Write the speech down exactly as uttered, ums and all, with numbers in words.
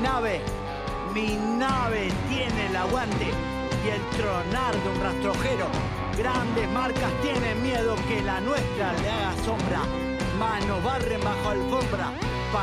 nave, mi nave tiene el aguante y el tronar de un rastrojero. Grandes marcas tienen miedo que la nuestra le haga sombra, mas nos barren bajo alfombra pa'